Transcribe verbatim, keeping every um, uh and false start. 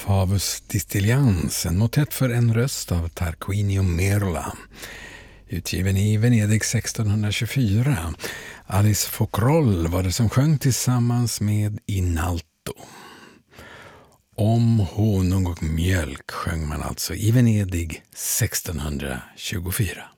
Favus Distillans, en motett för en röst av Tarquinio Merola, utgiven i Venedig sextonhundratjugofyra. Alice Focroll var det som sjöng tillsammans med Inalto. Om honung och mjölk sjöng man alltså i Venedig sextonhundratjugofyra.